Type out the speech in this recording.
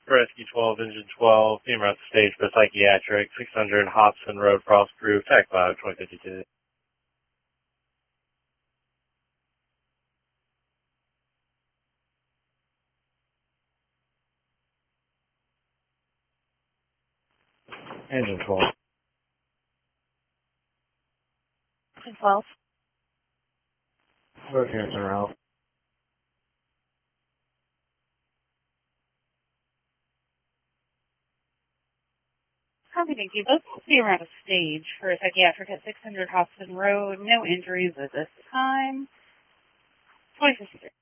Rescue 12, Engine 12, being around the stage for psychiatric, 600 Hobson Road, Frost Proof, Tech 5, 2052. Engine 12. Engine 12. Road Harrison Ralph. Copy, thank you. Both will be around a stage for a psychiatric at 600 Hobson Road. No injuries at this time. 2053.